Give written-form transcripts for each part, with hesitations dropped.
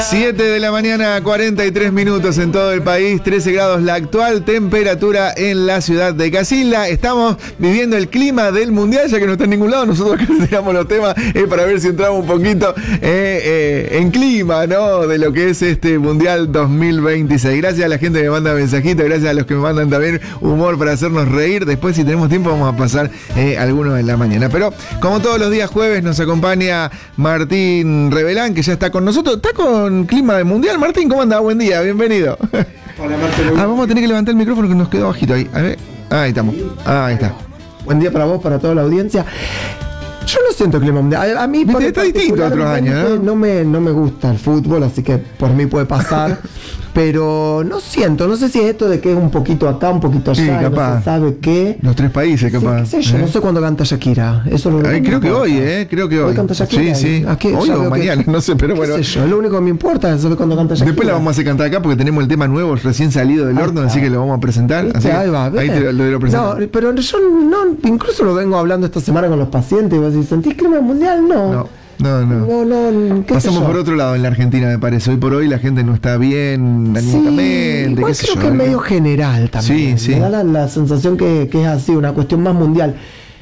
7 de la mañana, 43 minutos en todo el país, 13 grados la actual temperatura en la ciudad de Casilda. Estamos viviendo el clima del mundial, ya que no está en ningún lado. Nosotros que tiramos los temas para ver si entramos un poquito en clima, ¿no? De lo que es este mundial 2026. Gracias a la gente que me manda mensajitos, gracias a los que me mandan también humor para hacernos reír. Después, si tenemos tiempo, vamos a pasar algunos en la mañana. Pero como todos los días jueves, nos acompaña Martín Revelán, que ya está con nosotros. Está con clima de mundial. Martín, ¿cómo anda? Buen día, bienvenido. Hola, Martín. Vamos a tener que levantar el micrófono que nos quedó bajito ahí. A ver, ahí estamos. Ahí está. Buen día para vos, para toda la audiencia. Yo no siento clima mundial. A mí está distinto a otros años, ¿no? No me gusta el fútbol, así que por mí puede pasar. Pero no siento, no sé si es esto de que es un poquito acá, un poquito allá, sí, capaz. No se sabe qué. Los tres países, capaz. Sí, yo no sé cuándo canta Shakira. Eso lo creo que hoy, creo que hoy. ¿Hoy canta Shakira? Sí. Hoy o mañana, no sé, pero bueno. Sé yo, lo único que me importa es saber cuándo canta Shakira. Después la vamos a hacer cantar acá porque tenemos el tema nuevo recién salido del horno, así que lo vamos a presentar. Así ahí va, ahí lo presento. No, pero yo no, incluso lo vengo hablando esta semana con los pacientes y vos decís, ¿sentís clima mundial? No. Pasamos por otro lado en la Argentina, me parece. Hoy por hoy la gente no está bien anímicamente. Sí, creo que es medio general también. Sí. Me da la sensación que es así, una cuestión más mundial.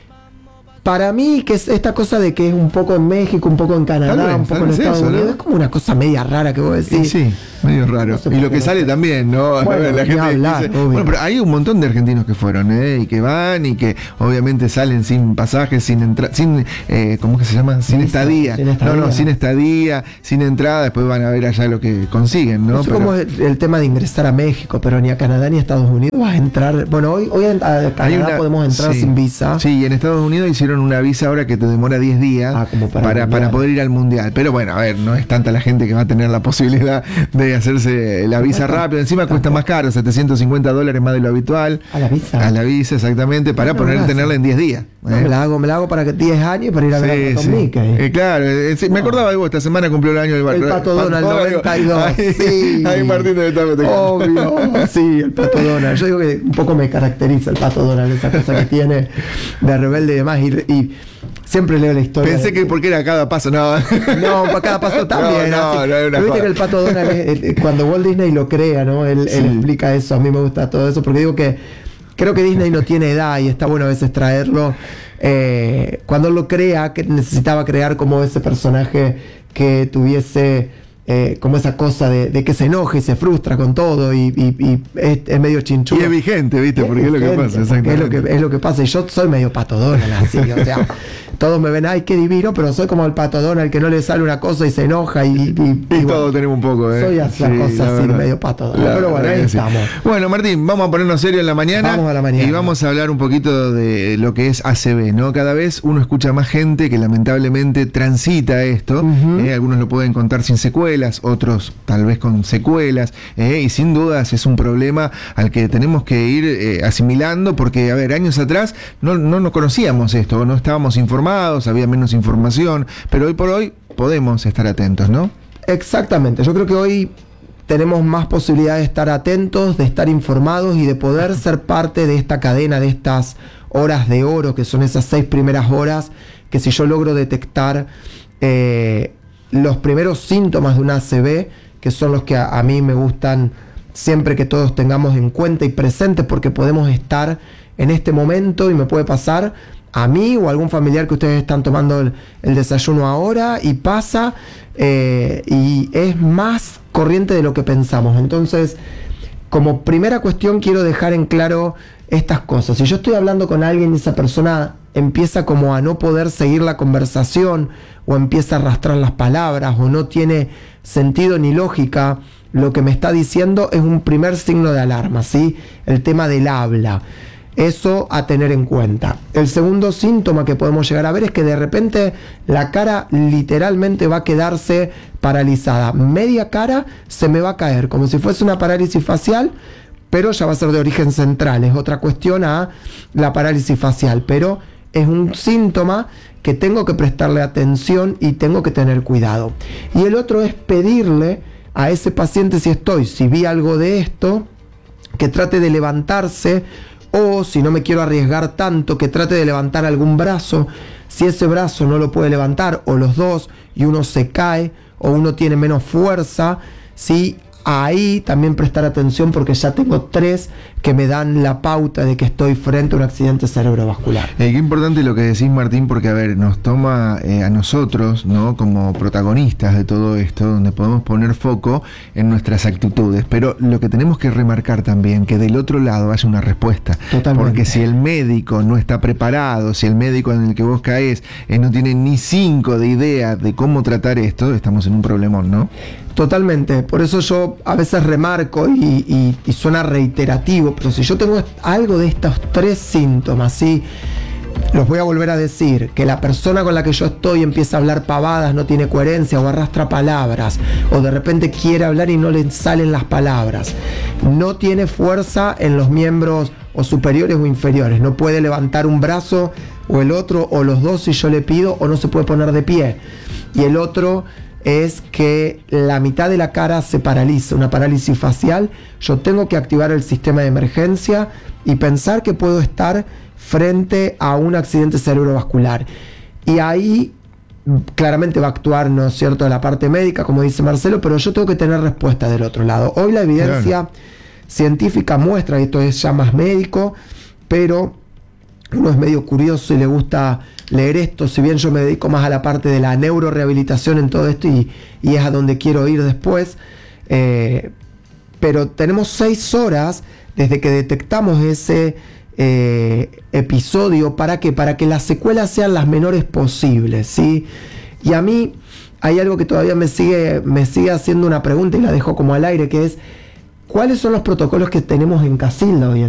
Para mí, que es esta cosa de que es un poco en México, un poco en Canadá, un poco en Estados Unidos, ¿no? Es como una cosa media rara que vos decís. Sí, medio raro. No y lo que sale también, ¿no? Bueno, la gente hablar, dice, bueno, pero hay un montón de argentinos que fueron, y que van y que obviamente salen sin pasajes, sin entrada, sin, ¿cómo es que se llama? Sin estadía. Sin estadía, sin entrada, después van a ver allá lo que consiguen, ¿no? No sé cómo es el tema de ingresar a México, pero ni a Canadá ni a Estados Unidos vas a entrar. Bueno, hoy a Canadá podemos entrar sin visa. Sí, y en Estados Unidos hicieron una visa ahora que te demora 10 días para poder ir al mundial. Pero bueno, a ver, no es tanta la gente que va a tener la posibilidad de hacerse la visa rápido. Encima cuesta más caro, $750 más de lo habitual. A la visa. A la visa, exactamente, para tenerla en 10 días. Me la hago para que 10 años para ir a ver a Tom Mickey. Claro, me acordaba de vos, esta semana cumplió el año del barco. El Pato Donald, 92. Ahí Martín debe estar metiendo. Obvio, sí, el Pato Donald. Yo digo que un poco me caracteriza el Pato Donald, esa cosa que tiene de rebelde y demás. Y siempre leo la historia. Pensé que porque era cada paso, no. No, para cada paso también. No, viste que el Pato Donald, cuando Walt Disney lo crea, ¿no? Él explica eso. A mí me gusta todo eso porque digo que creo que Disney no tiene edad y está bueno a veces traerlo. Cuando él lo crea, que necesitaba crear como ese personaje que tuviese como esa cosa de que se enoje y se frustra con todo y es medio chinchudo. Y es vigente, ¿viste? Porque es lo que pasa, exactamente. Es lo que pasa. Y yo soy medio Pato Donald, así, o sea, todos me ven, ay, qué divino, pero soy como el Pato Donald que no le sale una cosa y se enoja y todos tenemos un poco, Soy así, así, medio Pato Donald. Pero bueno, ahí estamos. Bueno, Martín, vamos a ponernos serio en la mañana. Vamos a la mañana. Y vamos a hablar un poquito de lo que es ACV, ¿no? Cada vez uno escucha más gente que lamentablemente transita esto. Algunos lo pueden contar sin secuelas, otros tal vez con secuelas, y sin dudas es un problema al que tenemos que ir asimilando, porque, a ver, años atrás no conocíamos esto, no estábamos informados, había menos información, pero hoy por hoy podemos estar atentos, ¿no? Exactamente, yo creo que hoy tenemos más posibilidad de estar atentos, de estar informados y de poder ser parte de esta cadena, de estas horas de oro, que son esas 6 primeras horas, que si yo logro detectar los primeros síntomas de una ACV, que son los que a mí me gustan siempre que todos tengamos en cuenta y presentes, porque podemos estar en este momento y me puede pasar a mí o a algún familiar que ustedes están tomando el desayuno ahora y pasa, y es más corriente de lo que pensamos. Entonces, como primera cuestión quiero dejar en claro estas cosas. Si yo estoy hablando con alguien y esa persona empieza como a no poder seguir la conversación o empieza a arrastrar las palabras o no tiene sentido ni lógica lo que me está diciendo, es un primer signo de alarma, ¿sí? El tema del habla. Eso a tener en cuenta. El segundo síntoma que podemos llegar a ver es que de repente la cara literalmente va a quedarse paralizada. Media cara se me va a caer, como si fuese una parálisis facial, pero ya va a ser de origen central. Es otra cuestión a la parálisis facial, pero es un síntoma que tengo que prestarle atención y tengo que tener cuidado. Y el otro es pedirle a ese paciente, si vi algo de esto, que trate de levantarse, o si no me quiero arriesgar tanto, que trate de levantar algún brazo. Si ese brazo no lo puede levantar, o los dos, y uno se cae, o uno tiene menos fuerza, ¿sí? Ahí también prestar atención porque ya tengo 3 que me dan la pauta de que estoy frente a un accidente cerebrovascular. Qué importante lo que decís, Martín, porque a ver, nos toma a nosotros, ¿no?, como protagonistas de todo esto, donde podemos poner foco en nuestras actitudes, pero lo que tenemos que remarcar también, que del otro lado haya una respuesta. Totalmente. Porque si el médico no está preparado, si el médico en el que vos caes no tiene ni 5 de idea de cómo tratar esto, estamos en un problemón, ¿no? Totalmente, por eso yo a veces remarco y suena reiterativo, pero si yo tengo algo de estos 3 síntomas, ¿sí?, los voy a volver a decir, que la persona con la que yo estoy empieza a hablar pavadas, no tiene coherencia o arrastra palabras, o de repente quiere hablar y no le salen las palabras, no tiene fuerza en los miembros o superiores o inferiores, no puede levantar un brazo o el otro o los dos si yo le pido, o no se puede poner de pie, y el otro es que la mitad de la cara se paraliza, una parálisis facial. Yo tengo que activar el sistema de emergencia y pensar que puedo estar frente a un accidente cerebrovascular. Y ahí claramente va a actuar, ¿no es cierto?, la parte médica, como dice Marcelo, pero yo tengo que tener respuesta del otro lado. Hoy la evidencia científica muestra, y esto es ya más médico, pero uno es medio curioso y le gusta leer esto, si bien yo me dedico más a la parte de la neurorehabilitación en todo esto y es a donde quiero ir después, pero tenemos 6 horas desde que detectamos ese episodio, ¿para qué? Para que las secuelas sean las menores posibles, ¿sí? Y a mí hay algo que todavía me sigue haciendo una pregunta y la dejo como al aire, que es: ¿cuáles son los protocolos que tenemos en Casilda hoy en día?